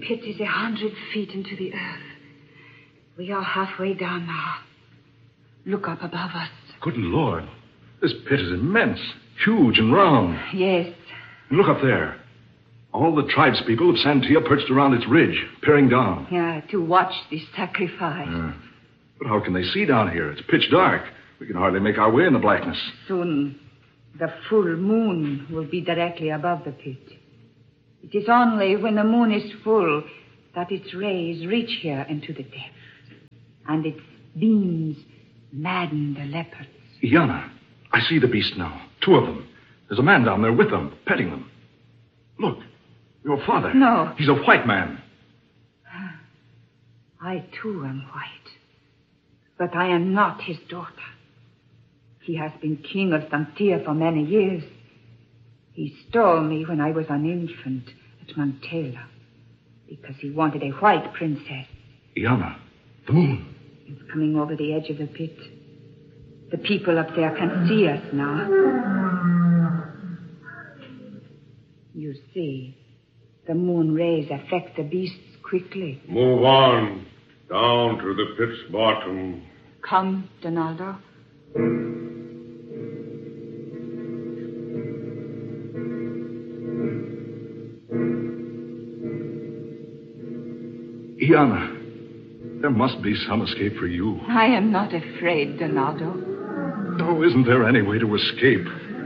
pit is 100 feet into the earth. We are halfway down now. Look up above us. Good Lord. This pit is immense, huge and round. Yes. And look up there. All the tribespeople of Santia perched around its ridge, peering down. Yeah, to watch this sacrifice. But how can they see down here? It's pitch dark. We can hardly make our way in the blackness. Soon, the full moon will be directly above the pit. It is only when the moon is full that its rays reach here into the depths. And its beams madden the leopards. Iana, I see the beast now. 2 of them. There's a man down there with them, petting them. Look, your father. No. He's a white man. I, too, am white. But I am not his daughter. He has been king of Santia for many years. He stole me when I was an infant at Montela because he wanted a white princess. Iana, the moon. It's coming over the edge of the pit. The people up there can see us now. You see, the moon rays affect the beasts quickly. Move on, down to the pit's bottom. Come, Donaldo. Iana, there must be some escape for you. I am not afraid, Donaldo. Oh, isn't there any way to escape?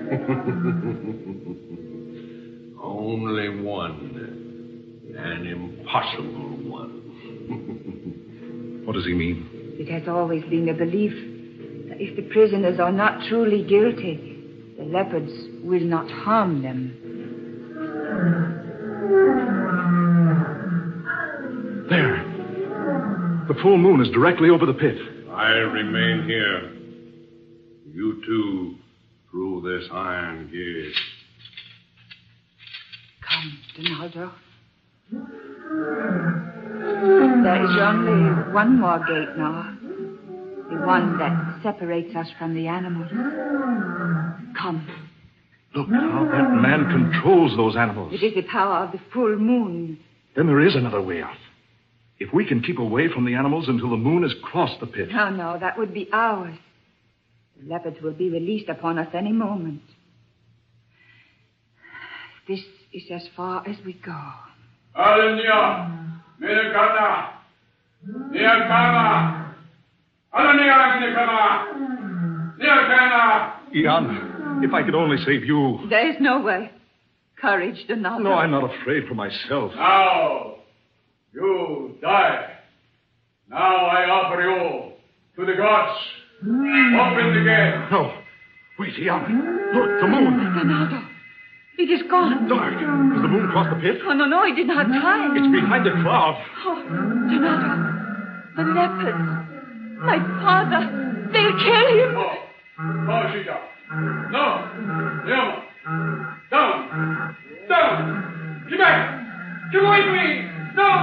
Only one. An impossible one. What does he mean? It has always been the belief that if the prisoners are not truly guilty, the leopards will not harm them. There. The full moon is directly over the pit. I remain here. You two through this iron gate. Come, Donaldo. There is only one more gate now. The one that separates us from the animals. Come. Look how that man controls those animals. It is the power of the full moon. Then there is another way out. If we can keep away from the animals until the moon has crossed the pit. No, that would be ours. The leopards will be released upon us any moment. This is as far as we go. Alenia, Minakana, Niakana, Alenia, Niakana. Iana, if I could only save you. There is no way. Courage, Donaldo. No, I'm not afraid for myself. Now, you die. Now I offer you to the gods. Open the gate. No. Wait, Iana. Look, the moon. Donaldo, it is gone. Dark. Has the moon crossed the pit? Oh, no, it did not time. It's behind the cloud. Oh, Donaldo, the leopards. My father. They'll kill him. No, Shida. No. Yama. Down. Down. Get back. Get away from me. No.